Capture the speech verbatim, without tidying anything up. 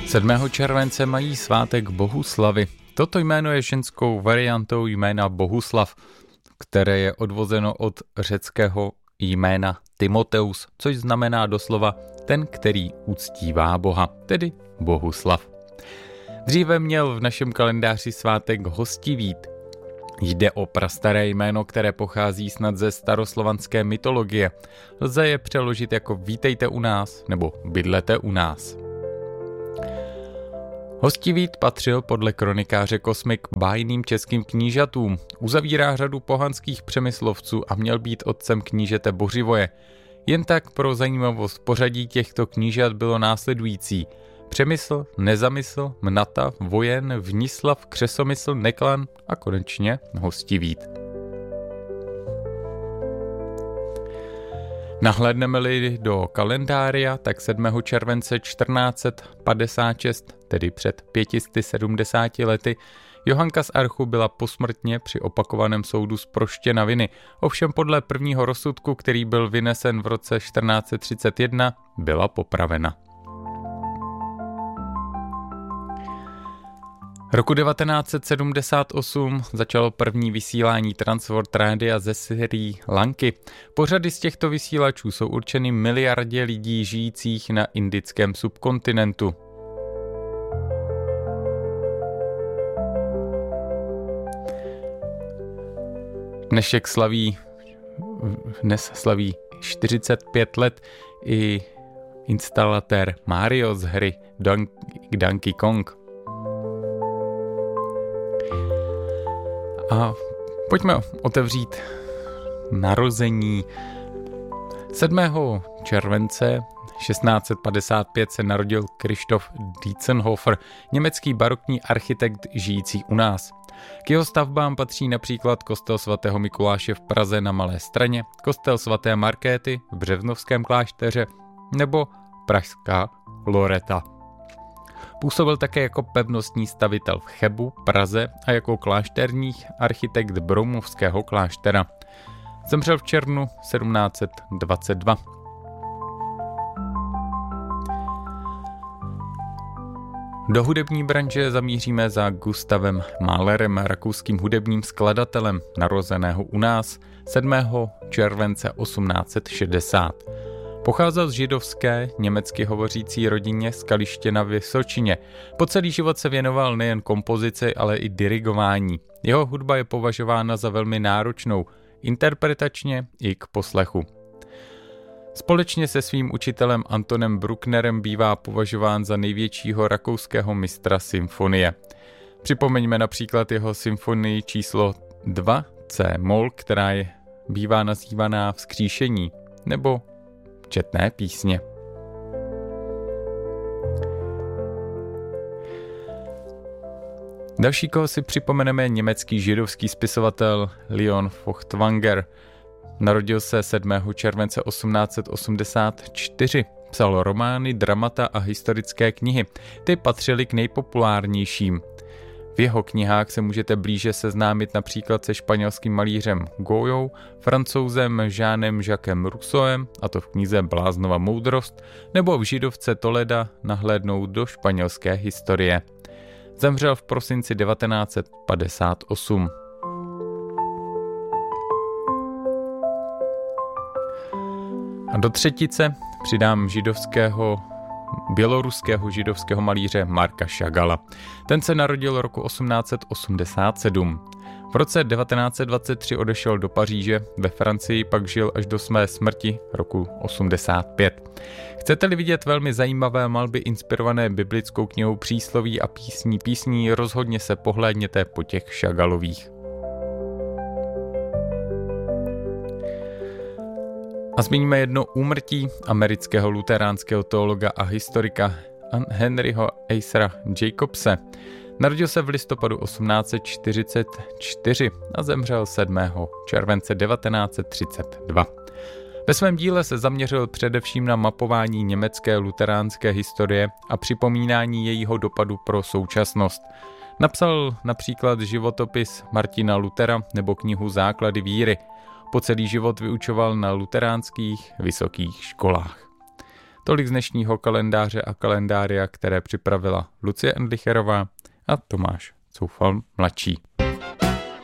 sedmého července mají svátek Bohuslavy. Toto jméno je ženskou variantou jména Bohuslav, které je odvozeno od řeckého jména Timoteus, což znamená doslova ten, který uctívá Boha, tedy Bohuslav. Dříve měl v našem kalendáři svátek Hostivít. Jde o prastaré jméno, které pochází snad ze staroslovanské mytologie. Lze je přeložit jako vítejte u nás nebo bydlete u nás. Hostivít patřil podle kronikáře Kosmy k bájným českým knížatům. Uzavírá řadu pohanských přemyslovců a měl být otcem knížete Bořivoje. Jen tak pro zajímavost pořadí těchto knížat bylo následující: Přemysl, Nezamysl, Mnata, Vojen, Vnislav, Křesomysl, Neklan a konečně Hostivít. Nahlédneme-li do kalendária, tak sedmého července čtrnáct set padesát šest, tedy před pěti sty sedmdesáti lety, Johanka z Archu byla posmrtně při opakovaném soudu zproštěna viny. Ovšem podle prvního rozsudku, který byl vynesen v roce čtrnáct set třicet jedna, byla popravena. Roku devatenáct set sedmdesát osm začalo první vysílání Transworld Rádia ze sérií Lanky. Pořady z těchto vysílačů jsou určeny miliardě lidí žijících na indickém subkontinentu. Dnešek slaví, dnes slaví čtyřicet pět let i instalatér Mario z hry Donkey Kong. A pojďme otevřít narození. sedmého července šestnáct set padesát pět se narodil Christoph Dientzenhofer, německý barokní architekt žijící u nás. K jeho stavbám patří například kostel svatého Mikuláše v Praze na Malé Straně, kostel svaté Markéty v Břevnovském klášteře nebo pražská Loreta. Působil také jako pevnostní stavitel v Chebu, Praze a jako klášterní architekt Broumovského kláštera. Zemřel v červnu sedmnáct set dvacet dva. Do hudební branže zamíříme za Gustavem Mahlerem, rakouským hudebním skladatelem, narozeného u nás sedmého července osmnáct set šedesát. Pocházel z židovské, německy hovořící rodině z Kaliště na Vysočině. Po celý život se věnoval nejen kompozici, ale i dirigování. Jeho hudba je považována za velmi náročnou, interpretačně i k poslechu. Společně se svým učitelem Antonem Brucknerem bývá považován za největšího rakouského mistra symfonie. Připomeňme například jeho symfonii číslo dva C-moll, která je bývá nazývaná Vzkříšení, nebo Četné písně. Další, koho si připomeneme, je německý židovský spisovatel Leon Feuchtwanger. Narodil se sedmého července osmnáct set osmdesát čtyři. Psal romány, dramata a historické knihy. Ty patřily k nejpopulárnějším. V jeho knihách se můžete blíže seznámit například se španělským malířem Goyou, francouzem Jeanem Jacquem Rousseauem, a to v knize Bláznova moudrost, nebo v židovce Toleda nahlédnout do španělské historie. Zemřel v prosinci devatenáct set padesát osm. A do třetice přidám židovského běloruského židovského malíře Marka Šagala. Ten se narodil roku osmnáct set osmdesát sedm. V roce devatenáct set dvacet tři odešel do Paříže, ve Francii pak žil až do své smrti roku osmdesát pět. Chcete-li vidět velmi zajímavé malby inspirované biblickou knihou přísloví a písní písní, rozhodně se pohlédněte po těch Šagalových. A zmíníme jedno úmrtí amerického luteránského teologa a historika Henryho Acera Jacobse. Narodil se v listopadu osmnáct set čtyřicet čtyři a zemřel sedmého července devatenáct set třicet dva. Ve svém díle se zaměřil především na mapování německé luteránské historie a připomínání jejího dopadu pro současnost. Napsal například životopis Martina Luthera nebo knihu Základy víry. Po celý život vyučoval na luteránských vysokých školách. Tolik z dnešního kalendáře a kalendária, které připravila Lucie Endlicherová a Tomáš Coufal mladší.